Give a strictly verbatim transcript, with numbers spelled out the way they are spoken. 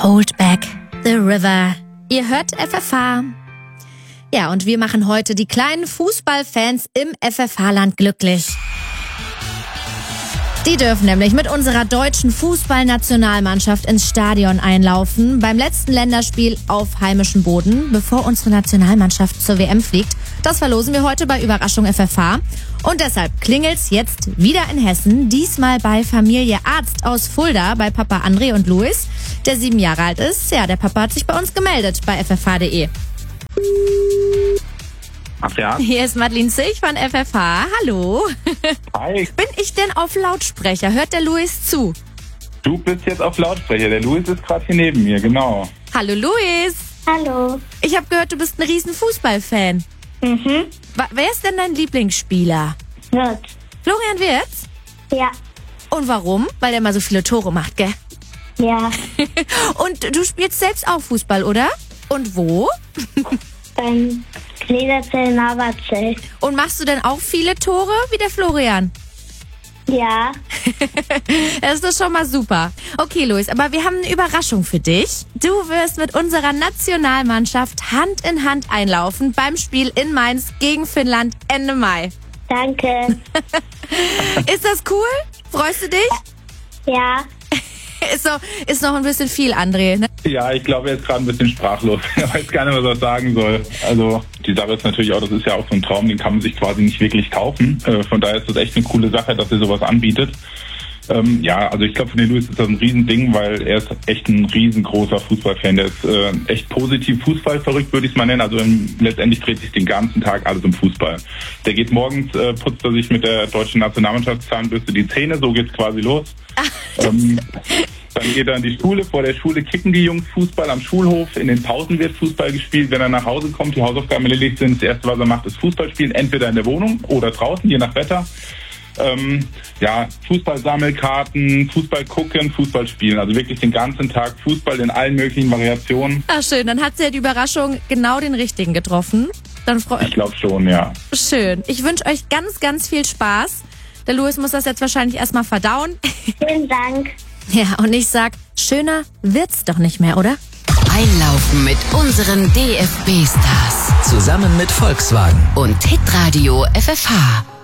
Hold back the river. Ihr hört F F H. Ja, und wir machen heute die kleinen Fußballfans im F F H-Land glücklich. Die dürfen nämlich mit unserer deutschen Fußballnationalmannschaft ins Stadion einlaufen beim letzten Länderspiel auf heimischem Boden, bevor unsere Nationalmannschaft zur W M fliegt. Das verlosen wir heute bei Überraschung F F H. Und deshalb klingelt's jetzt wieder in Hessen, diesmal bei Familie Arzt aus Fulda, bei Papa André und Luis, der sieben Jahre alt ist. Ja, der Papa hat sich bei uns gemeldet bei f f h punkt d e. Ach ja. Hier ist Madeline Zilch von F F H. Hallo. Hi. Bin ich denn auf Lautsprecher? Hört der Luis zu? Du bist jetzt auf Lautsprecher. Der Luis ist gerade hier neben mir, genau. Hallo Luis. Hallo. Ich habe gehört, du bist ein riesen Fußballfan. Mhm. Wa- Wer ist denn dein Lieblingsspieler? Wird. Florian Wirtz? Ja. Und warum? Weil der mal so viele Tore macht, gell? Ja. Und du spielst selbst auch Fußball, oder? Und wo? Beim Gliederzell Navazell. Und machst du denn auch viele Tore wie der Florian? Ja. Das ist doch schon mal super. Okay, Luis, aber wir haben eine Überraschung für dich. Du wirst mit unserer Nationalmannschaft Hand in Hand einlaufen beim Spiel in Mainz gegen Finnland Ende Mai. Danke. Ist das cool? Freust du dich? Ja. Ist, so, ist noch ein bisschen viel, André, ne? Ja, ich glaube, er ist gerade ein bisschen sprachlos. Er weiß gar nicht, was er sagen soll. Also die Sache ist natürlich auch, das ist ja auch so ein Traum, den kann man sich quasi nicht wirklich kaufen. Äh, von daher ist das echt eine coole Sache, dass er sowas anbietet. Ähm, ja, also ich glaube, für den Luis ist das ein Riesending, weil er ist echt ein riesengroßer Fußballfan. Der ist äh, echt positiv fußballverrückt, würde ich es mal nennen. Also ähm, letztendlich dreht sich den ganzen Tag alles um Fußball. Der geht morgens, äh, putzt er sich mit der deutschen Nationalmannschaftszahnbürste die Zähne, so geht's quasi los. ähm, Dann geht er in die Schule. Vor der Schule kicken die Jungs Fußball am Schulhof. In den Pausen wird Fußball gespielt. Wenn er nach Hause kommt, die Hausaufgaben erledigt sind, das Erste, was er macht, ist Fußball spielen. Entweder in der Wohnung oder draußen, je nach Wetter. Ähm, ja, Fußball-Sammelkarten, Fußball gucken, Fußball spielen. Also wirklich den ganzen Tag Fußball in allen möglichen Variationen. Ach schön, dann hat sie ja die Überraschung genau den richtigen getroffen. Dann freu- Ich glaube schon, ja. Schön. Ich wünsche euch ganz, ganz viel Spaß. Der Luis muss das jetzt wahrscheinlich erstmal verdauen. Vielen Dank. Ja, und ich sag, schöner wird's doch nicht mehr, oder? Einlaufen mit unseren D F B-Stars Zusammen mit Volkswagen. und Hitradio F F H.